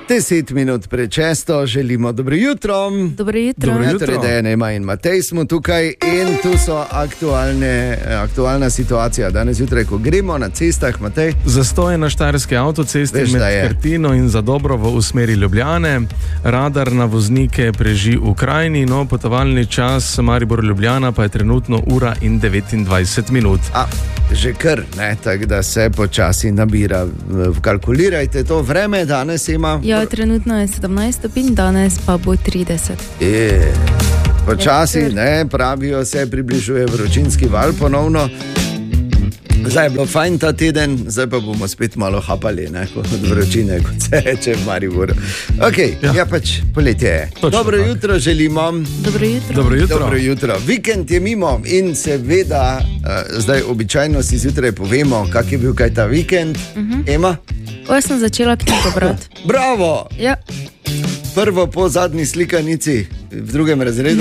10 minut pred 6. želimo dobro jutro. Dobro jutro. Torej, Dejana, Ema in Matej smo tukaj in tu so aktualna situacija. Danes jutraj, ko gremo na cestah, Matej. Zastoj na štajerski avtocesti med Krtino in Zadobrovo v smeri Ljubljane. Radar na voznike preži v Krajini, no potovalni čas Maribor-Ljubljana pa je trenutno 1:29 minut. Že kar, ne, tako da se počasi nabira. Kalkulirajte to vreme, danes ima... Ja, trenutno je 17 stopinj, danes pa bo 30. Počasi, ne, pravijo se, približuje vročinski val ponovno. Zdaj je bilo fajn ta teden, zdaj pa bomo spet malo hapali, ne, od vročine, kot se reče v Mariboru. Ja, pač poletje je. Dobro jutro želimo. Dobro jutro. Vikend je mimo in seveda, zdaj običajno si zjutraj povemo, kak je bil kaj ta vikend. Ema? Sem začela knjigo brati. Bravo! Ja. Prvo po zadnji slikanici v 2. razredu.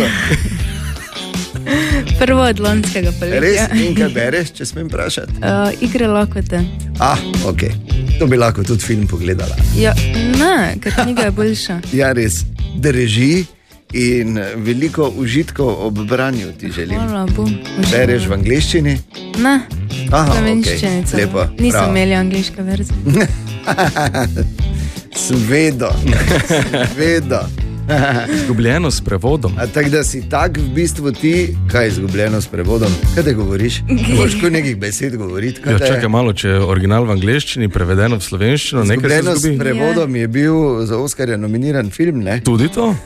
Prvo od lanskega poletja. Res? In kaj bereš, če smem vprašati? Igre lakote. Ok. To bi lahko tudi film pogledala. Ja, ne, ker knjiga je boljša. Ja, res. Drži in veliko užitkov ob branju ti želim. Hvala, bom. Bereš v angleščini? Ne. Slovenščini. Lepo. Nisem imeli angleške verzije. Svedo. Izgubljeno s prevodom. Tako da si tak v bistvu ti, kaj je izgubljeno s prevodom? Kaj te govoriš? Moš ko nekih besed govoriti? Ja, čakaj malo, če je original v angleščini prevedeno v slovenščino, nekaj se izgubi. Izgubljeno s prevodom je bil za Oskarja nominiran film, ne? Tudi to?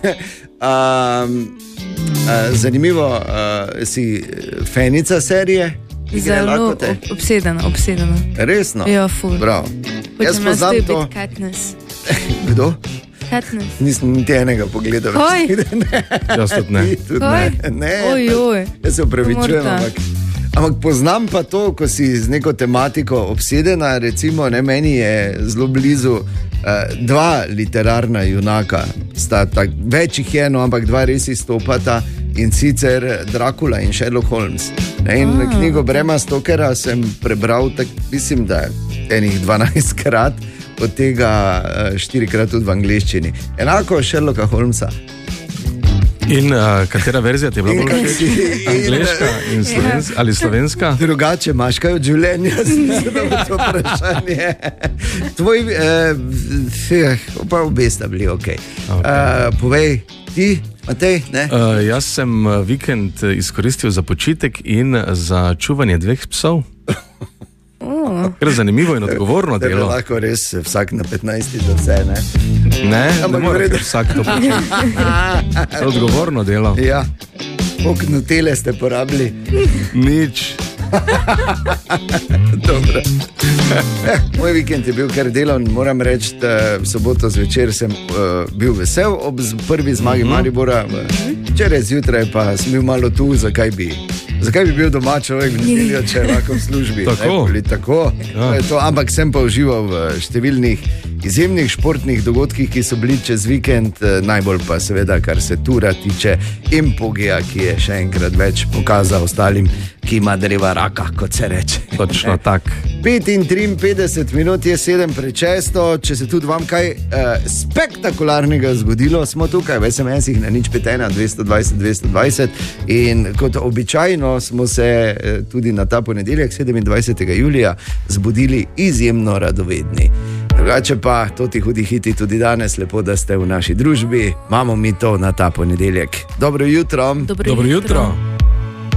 Zanimivo, si fanica serije? Zelo obsedena. Resno? Ja, ful. Bravo. Jaz poznam to. Kdo? Katniss. Nisem niti enega pogledal. Jaz tudi ne. Ne. Jaz se upravičujem, ampak poznam pa to, ko si z neko tematiko obsedena, recimo, ne, meni je zelo blizu dva literarna junaka, več jih je, no, ampak dva res izstopata, in sicer Dracula in Sherlock Holmes. In knjigo Brema Stokera sem prebral, mislim, da enih 12-krat, od tega 4-krat tudi v angleščini. Enako Sherlocka Holmesa. In katera verzija ti je bila bolj všeč? Angleška in slovenska ali slovenska? Drugače imaš kaj od življenja, zato to vprašanje. Tvoj, pa obe sta bili okej. Povej, ti, Matej, ne? Jaz sem vikend izkoristil za počitek in za čuvanje 2 psov. Ker je zanimivo in odgovorno delo. Da lahko res vsak na 15 za vse, ne? Ne more vsak to početi. To je odgovorno delo. Ja. Koliko nutele ste porabili? Nič. Dobro. Moj vikend je bil kar delovn, moram reči, da v soboto zvečer sem bil vesel ob prvi zmagi Maribora. Včeraj zjutraj pa sem bil malo tu, zakaj bi bil doma človek v nedeljo, če je lahko v službi. Tako. Ja. Ampak sem pa užival v številnih izjemnih športnih dogodkih, ki so bili čez vikend, najbolj pa seveda, kar se tura tiče, in Pogija, ki je še enkrat več pokazal ostalim, ki ima dreva raka, kot se reče. Točno tak. 55 minut je 7 pred 6. Če se tudi vam kaj spektakularnega zgodilo, smo tukaj v SMS-ih na 051 220 220 in kot običajno smo se tudi na ta ponedeljek 27. julija zbudili izjemno radovedni. Drugače pa, toti hudi hiti tudi danes, lepo, da ste v naši družbi. Imamo mi to na ta ponedeljek. Dobro jutro. Dobro jutro.